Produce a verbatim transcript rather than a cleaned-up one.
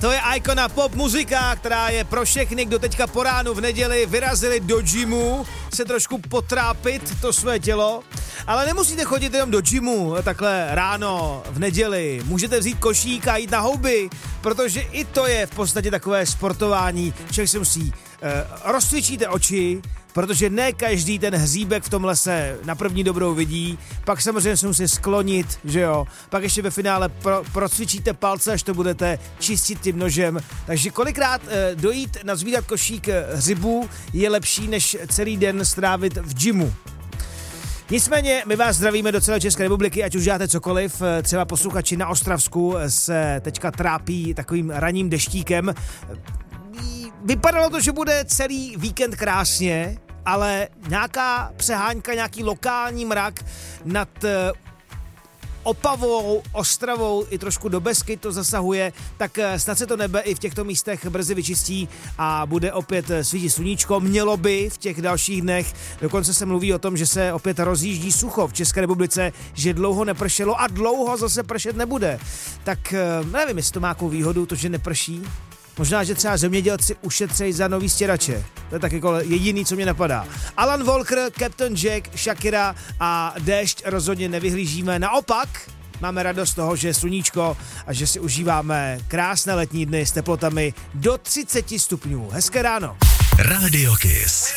To je Icona pop muzika, která je pro všechny, kdo teďka po ránu v neděli vyrazili do gymu, se trošku potrápit to své tělo. Ale nemusíte chodit jenom do gymu takhle ráno v neděli. Můžete vzít košík a jít na houby, protože i to je v podstatě takové sportování. Člověk si musí eh, rozcvičíte oči, protože ne každý ten hříbek v tom lese na první dobrou vidí, pak samozřejmě se musí sklonit, že jo, pak ještě ve finále pro, procvičíte palce, až to budete čistit tím nožem, takže kolikrát e, dojít nazbírat košík hřibů je lepší, než celý den strávit v gymu. Nicméně my vás zdravíme do celé České republiky, ať už děláte cokoliv, třeba posluchači na Ostravsku se teďka trápí takovým ranním deštíkem. Vypadalo to, že bude celý víkend krásně, ale nějaká přehánka, nějaký lokální mrak nad Opavou, Ostravou i trošku do Beskyt to zasahuje, tak snad se to nebe i v těchto místech brzy vyčistí a bude opět svítit sluníčko. Mělo by v těch dalších dnech, dokonce se mluví o tom, že se opět rozjíždí sucho v České republice, že dlouho nepršelo a dlouho zase pršet nebude. Tak nevím, jestli to má nějakou výhodu, to, že neprší. Možná, že třeba zemědělci ušetřejí za nový stěrače. To je tak jako jediný, co mě napadá. Alan Walker, Captain Jack, Shakira a déšť rozhodně nevyhlížíme. Naopak, máme radost toho, že je sluníčko a že si užíváme krásné letní dny s teplotami do třicet stupňů. Hezké ráno. Radio Kiss.